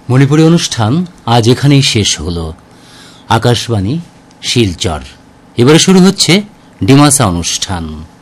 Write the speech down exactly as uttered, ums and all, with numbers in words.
মণিপুরী অনুষ্ঠান আজ এখানেই শেষ হলো। আকাশবাণী শিলচর। এবারে শুরু হচ্ছে ডিমাসা অনুষ্ঠান।